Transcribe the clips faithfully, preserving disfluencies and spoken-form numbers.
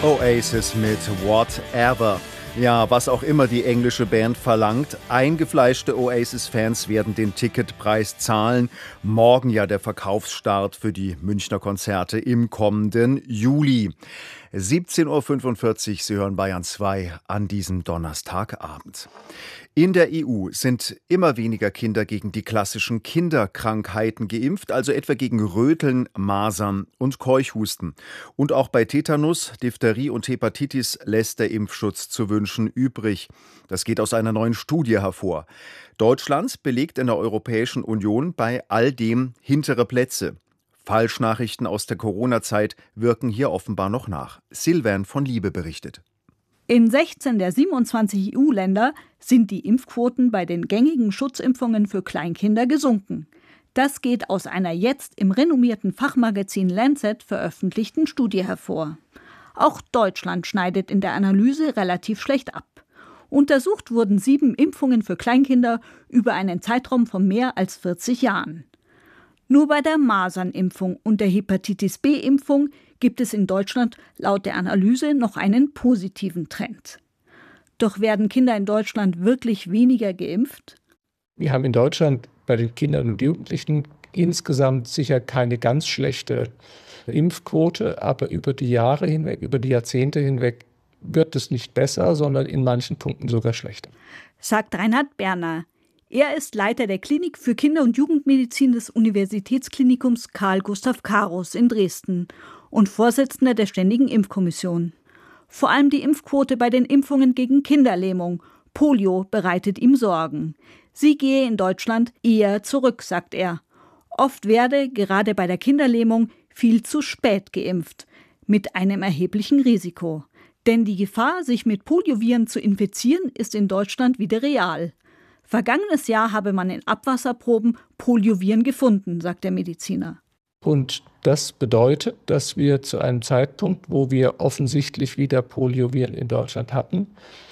Oasis mit Whatever. Ja, was auch immer die englische Band verlangt, eingefleischte Oasis-Fans werden den Ticketpreis zahlen. Morgen ja der Verkaufsstart für die Münchner Konzerte im kommenden Juli. siebzehn Uhr fünfundvierzig, Sie hören Bayern zwei an diesem Donnerstagabend. In der E U sind immer weniger Kinder gegen die klassischen Kinderkrankheiten geimpft, also etwa gegen Röteln, Masern und Keuchhusten. Und auch bei Tetanus, Diphtherie und Hepatitis lässt der Impfschutz zu wünschen übrig. Das geht aus einer neuen Studie hervor. Deutschland belegt in der Europäischen Union bei all dem hintere Plätze. Falschnachrichten aus der Corona-Zeit wirken hier offenbar noch nach. Silvan von Liebe berichtet. In sechzehn der siebenundzwanzig E U-Länder sind die Impfquoten bei den gängigen Schutzimpfungen für Kleinkinder gesunken. Das geht aus einer jetzt im renommierten Fachmagazin Lancet veröffentlichten Studie hervor. Auch Deutschland schneidet in der Analyse relativ schlecht ab. Untersucht wurden sieben Impfungen für Kleinkinder über einen Zeitraum von mehr als vierzig Jahren. Nur bei der Masernimpfung und der Hepatitis-B-Impfung gibt es in Deutschland laut der Analyse noch einen positiven Trend. Doch werden Kinder in Deutschland wirklich weniger geimpft? Wir haben in Deutschland bei den Kindern und Jugendlichen insgesamt sicher keine ganz schlechte Impfquote, aber über die Jahre hinweg, über die Jahrzehnte hinweg wird es nicht besser, sondern in manchen Punkten sogar schlechter. Sagt Reinhard Berner. Er ist Leiter der Klinik für Kinder- und Jugendmedizin des Universitätsklinikums Karl Gustav Karus in Dresden und Vorsitzender der Ständigen Impfkommission. Vor allem die Impfquote bei den Impfungen gegen Kinderlähmung, Polio, bereitet ihm Sorgen. Sie gehe in Deutschland eher zurück, sagt er. Oft werde, gerade bei der Kinderlähmung, viel zu spät geimpft, mit einem erheblichen Risiko. Denn die Gefahr, sich mit Polioviren zu infizieren, ist in Deutschland wieder real. Vergangenes Jahr habe man in Abwasserproben Polioviren gefunden, sagt der Mediziner. Und das bedeutet, dass wir zu einem Zeitpunkt, wo wir offensichtlich wieder Polioviren in Deutschland hatten,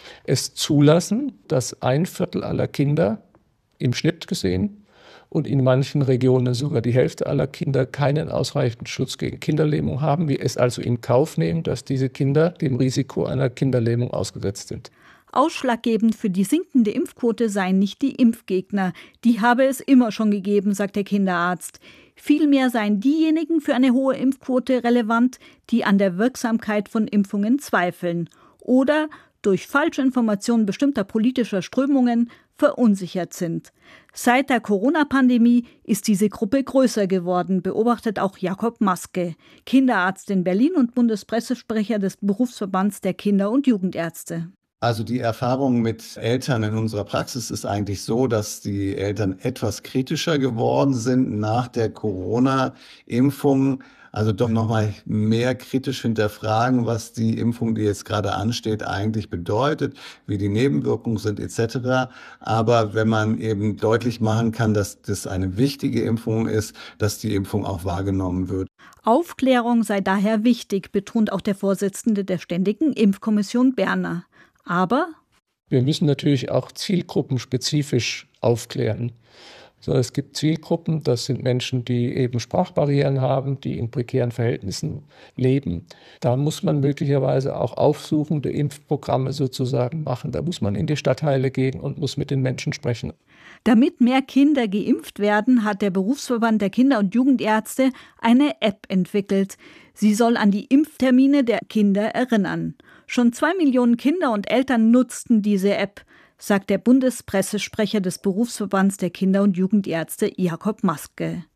es zulassen, dass ein Viertel aller Kinder im Schnitt gesehen und in manchen Regionen sogar die Hälfte aller Kinder keinen ausreichenden Schutz gegen Kinderlähmung haben. Wir es also in Kauf nehmen, dass diese Kinder dem Risiko einer Kinderlähmung ausgesetzt sind. Ausschlaggebend für die sinkende Impfquote seien nicht die Impfgegner. Die habe es immer schon gegeben, sagt der Kinderarzt. Vielmehr seien diejenigen für eine hohe Impfquote relevant, die an der Wirksamkeit von Impfungen zweifeln oder durch Falschinformationen bestimmter politischer Strömungen verunsichert sind. Seit der Corona-Pandemie ist diese Gruppe größer geworden, beobachtet auch Jakob Maske, Kinderarzt in Berlin und Bundespressesprecher des Berufsverbands der Kinder- und Jugendärzte. Also die Erfahrung mit Eltern in unserer Praxis ist eigentlich so, dass die Eltern etwas kritischer geworden sind nach der Corona-Impfung. Also doch nochmal mehr kritisch hinterfragen, was die Impfung, die jetzt gerade ansteht, eigentlich bedeutet, wie die Nebenwirkungen sind et cetera. Aber wenn man eben deutlich machen kann, dass das eine wichtige Impfung ist, dass die Impfung auch wahrgenommen wird. Aufklärung sei daher wichtig, betont auch der Vorsitzende der Ständigen Impfkommission Berner. Aber wir müssen natürlich auch zielgruppenspezifisch aufklären. So, es gibt Zielgruppen, das sind Menschen, die eben Sprachbarrieren haben, die in prekären Verhältnissen leben. Da muss man möglicherweise auch aufsuchende Impfprogramme sozusagen machen. Da muss man in die Stadtteile gehen und muss mit den Menschen sprechen. Damit mehr Kinder geimpft werden, hat der Berufsverband der Kinder- und Jugendärzte eine App entwickelt. Sie soll an die Impftermine der Kinder erinnern. Schon zwei Millionen Kinder und Eltern nutzten diese App, sagt der Bundespressesprecher des Berufsverbands der Kinder- und Jugendärzte Jakob Maske.